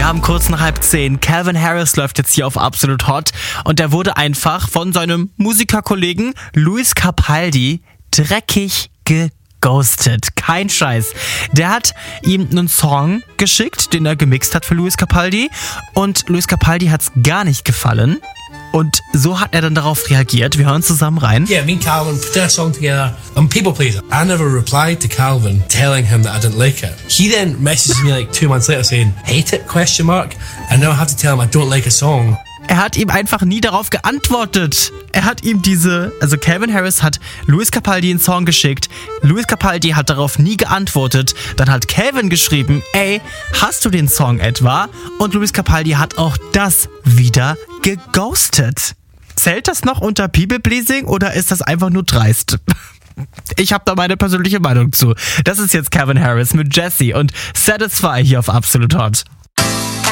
haben kurz nach 9:30. Calvin Harris läuft jetzt hier auf Absolut Hot und der wurde einfach von seinem Musikerkollegen Lewis Capaldi dreckig geghostet. Kein Scheiß. Der hat ihm einen Song geschickt, den er gemixt hat für Lewis Capaldi und Lewis Capaldi hat's gar nicht gefallen. Und so hat er dann darauf reagiert. Wir hören zusammen rein. Yeah, me and Calvin put a song together. I'm a people pleaser. I never replied to Calvin telling him that I didn't like it. He then messaged me like 2 months later saying, hate it, ? And now I have to tell him I don't like a song. Er hat ihm einfach nie darauf geantwortet. Er hat ihm Calvin Harris hat Lewis Capaldi einen Song geschickt. Lewis Capaldi hat darauf nie geantwortet. Dann hat Calvin geschrieben, ey, hast du den Song etwa? Und Lewis Capaldi hat auch das wieder geghostet. Zählt das noch unter People-Pleasing oder ist das einfach nur dreist? Ich habe da meine persönliche Meinung zu. Das ist jetzt Calvin Harris mit Jessie und Satisfy hier auf Absolut Hot.